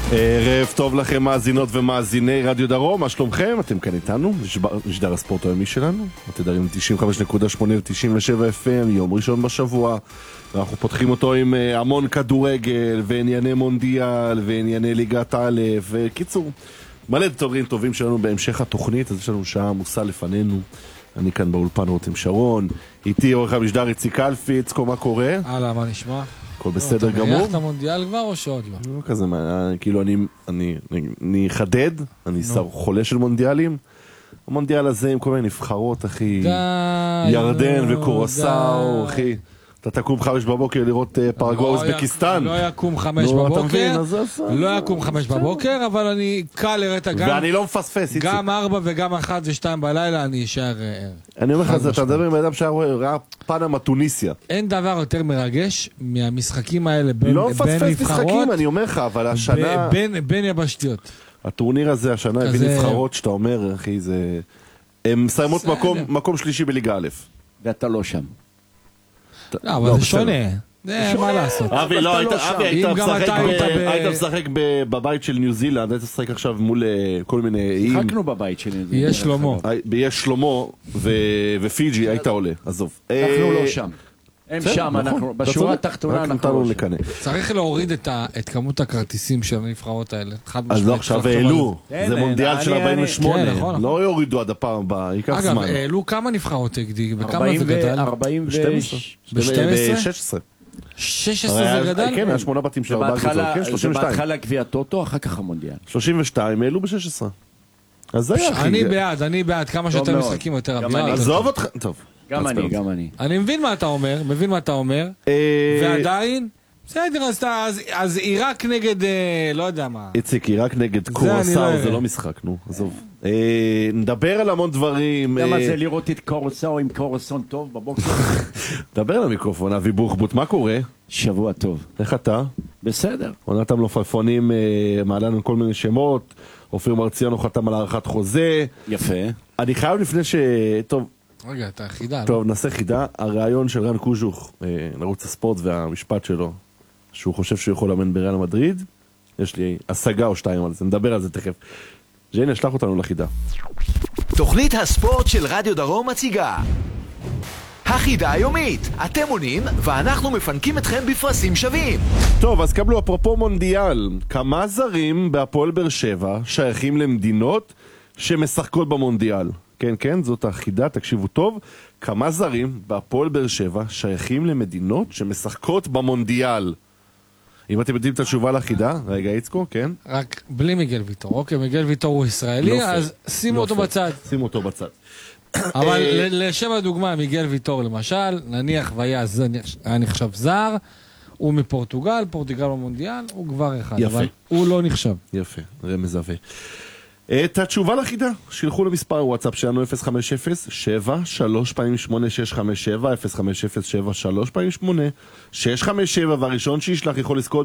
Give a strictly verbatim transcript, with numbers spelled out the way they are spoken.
ערב טוב לכם מאזינות ומאזיני רדיו דרום, מה שלומכם? אתם כאן איתנו, משדר הספורט היומי שלנו, התדרים תשעים וחמש נקודה שמונה ו-תשעים ושבע אף אם, יום ראשון בשבוע, ואנחנו פותחים אותו עם המון כדורגל וענייני מונדיאל וענייני ליגת א', וקיצור, מלא דברים טובים שלנו בהמשך התוכנית, אז יש לנו שעה עמוסה לפנינו. אני כאן באולפן רותם שרון, איתי עורך המשדר איציק אלפי. איצקו, מה קורה? הלאה, מה נשמע? הכל בסדר גמור? אתה מריח את המונדיאל כבר או שעוד לא? לא כזה, כאילו אני, אני, אני חדד, אני שר חולה של מונדיאלים. המונדיאל הזה עם כל מיני נבחרות, אחי, ירדן וקורסאו, אחי. אתה תקום חמש בבוקר לראות פרגוואי אוזבקיסטן. לא יקום חמש בבוקר, לא יקום חמש בבוקר, אבל אני קל לראות גם... ואני לא מפספס, גם ארבע וגם אחת ושתיים בלילה, אני אשאר... אני אומר לך, אתה מדבר עם האדם שהיה פנמה טוניסיה. אין דבר יותר מרגש מהמשחקים האלה בין נבחרות. לא מפספס משחקים, אני אומר לך, אבל השנה... בין יבשתיות. הטורניר הזה, השנה, בין נבחרות, שאתה אומר, אחי, זה... הם מסיימות מקום שלישי בליגה א'. ואתה לא שם. לא, אבל זה שונה. זה מה לעשות. אבי, לא, אבי, היית משחק בבית של ניו זילנד, היית משחק עכשיו מול כל מיני איים. שיחקנו בבית של ניו זילנד. יש שלמה. יש שלמה ופיג'י, היית עולה, עזוב. אנחנו לא שם. הם שם, אנחנו, בשורה התחתונה אנחנו לא שם. צריך להוריד את כמות הכרטיסים של הנבחרות האלה. אז לא, עכשיו העלו, זה מונדיאל של ארבעים ושמונה, לא יורידו עד הפעם הבאה, ייקח זמן. אגב, העלו כמה נבחרות הגדי, בכמה זה גדל? ארבעים ב-שש עשרה. שש עשרה זה גדל? כן, היה שמונה בתים של ארבעה גדול, כן, שלושים ושתיים. זה בהתחלה גביע טוטו, אחר כך המונדיאל. שלושים ושתיים, העלו ב-שש עשרה. אז זה היה, אחי. אני בעד, אני בעד, כמה שיותר משחקים יותר אווירה. עזוב אותך, טוב. גם אני, גם אני. אני מבין מה אתה אומר, מבין מה אתה אומר, ועדיין, בסדר, אז עיראק נגד, לא יודע מה. איציק, עיראק נגד קורסאו, זה לא משחק, נו, עזוב. נדבר על המון דברים. למה זה לראות את קורסאו עם קורסון טוב בבוקר? נדבר על המיקרופון, אבי בוחבוט, מה קורה? שבוע טוב. איך אתה? בסדר. עונת המלפפונים, מעלה לנו כל מיני שמות, אופיר מרציאנו חתם על הערכת חוזה. יפה. אני חייב לפני ש... טוב, רגע, אתה חידה. טוב, נעשה חידה. הרעיון של רן קוז'וך, לערוץ הספורט והמשפט שלו, שהוא חושב שהוא יכול לאמן בריאל מדריד, יש לי השגה או שתיים על זה, נדבר על זה תכף. ג'יינה, שלח אותנו לחידה. תוכנית הספורט של רדיו דרום מציגה החידה היומית. אתם עונים ואנחנו מפנקים אתכם בפרסים שווים. טוב, אז קבלו, אפרופו מונדיאל, כמה זרים בהפועל באר שבע שייכים למדינות שמשחקות במונדיאל? כן, כן, זאת החידה, תקשיבו טוב. כמה זרים בהפועל באר שבע שייכים למדינות שמשחקות במונדיאל? אם אתם יודעים את התשובה לחידה, רגע איצקו, כן? רק בלי מיגל ויטור. אוקיי, מיגל ויטור הוא ישראלי, אז שימו אותו בצד. שימו אותו בצד. אבל לשם הדוגמה, מיגל ויטור למשל, נניח והיה נחשב זר, הוא מפורטוגל, פורטוגל במונדיאל, הוא כבר אחד, אבל הוא לא נחשב. יפה, רמז עבה. את התשובה לחידה, שילחו למספר וואטסאפ שלנו אפס חמש אפס שבע שלוש שמונה שש חמש שבע אפס חמש אפס שבע שלוש שמונה שש חמש שבע, והראשון שישלח יכול לזכות